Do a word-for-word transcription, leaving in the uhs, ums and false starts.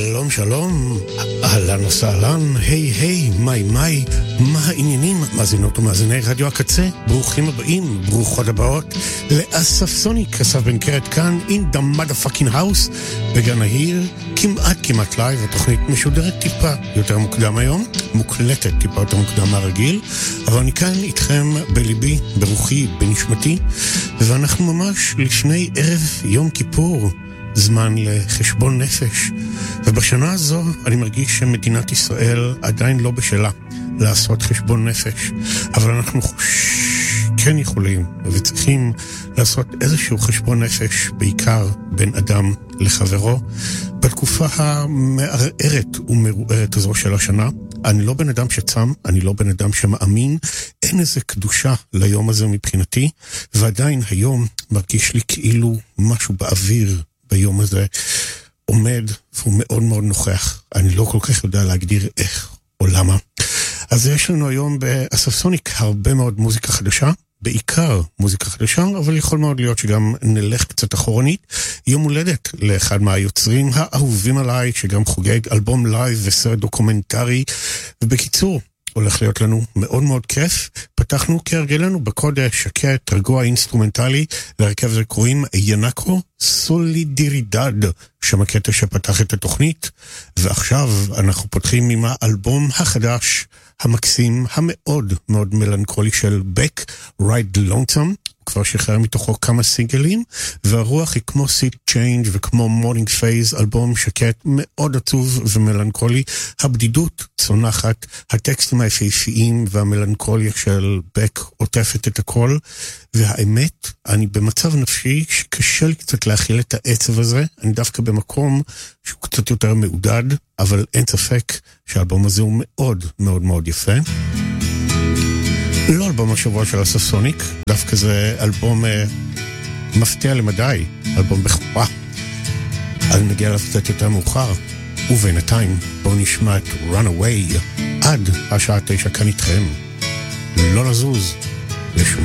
שלום שלום, אהלן וסהלן, היי היי, מיי מיי, מה העניינים, מאזינות ומאזיני רדיו הקצה, ברוכים הבאים, ברוכות הבאות, לאסף סוניק, אסף בן קרת כאן, in the motherfucking house, בגן העיר, כמעט כמעט לייב, התוכנית משודרת טיפה יותר מוקדם היום, מוקלטת טיפה יותר מוקדם מהרגיל, אבל אני כאן איתכם בליבי, ברוחי, בנשמתי, ואנחנו ממש לפני ערב יום כיפור, זמן לחשבון נפש, ובשנה הזו אני מרגיש שמדינת ישראל עדיין לא בשלה לעשות חשבון נפש, אבל אנחנו כן יכולים וצריכים לעשות איזשהו חשבון נפש, בעיקר בין אדם לחברו, בתקופה המערערת ומרוערת הזו של השנה. אני לא בן אדם שצם, אני לא בן אדם שמאמין, אין איזה קדושה ליום הזה מבחינתי, ועדיין היום מרגיש לי כאילו משהו באוויר ביום הזה עומד, והוא מאוד מאוד נוכח. אני לא כל כך יודע להגדיר איך או למה. אז יש לנו היום באסף סוניק הרבה מאוד מוזיקה חדשה, בעיקר מוזיקה חדשה, אבל יכול מאוד להיות שגם נלך קצת אחורנית. יום הולדת לאחד מהיוצרים האהובים עליי, שגם חוגג אלבום לייב וסרט דוקומנטרי, ובקיצור, הולך להיות לנו מאוד מאוד כיף. פתחנו כהרגלנו בקודש שקט, רגוע אינסטרומנטלי, להרכב זה קוראים ינקו סולידרידד, שם הקטע שפתח את התוכנית, ועכשיו אנחנו פותחים עם האלבום החדש, המקסים, המאוד מאוד מלנכולי של בק, Ride Lonesome, הוא כבר שחרר מתוכו כמה סינגלים, והרוח היא כמו Seat Change וכמו Morning Phase, אלבום שקט מאוד עצוב ומלנכולי, הבדידות צונחת, הטקסטים היפהפיים והמלנכוליה של בק עוטפת את הכל, והאמת, אני במצב נפשי שקשה לי קצת להכיל את העצב הזה, אני דווקא במקום שהוא קצת יותר מעודד, אבל אין ספק שהאלבום הזה הוא מאוד מאוד מאוד יפה. לא אלבום השבוע של אסף סוניק, דווקא זה אלבום אה, מפתיע למדי, אלבום בחורה. אז נגיע אליו קצת יותר מאוחר, ובינתיים בואו נשמע את Runaway עד השעה תשע כאן איתכם. לא לזוז לשום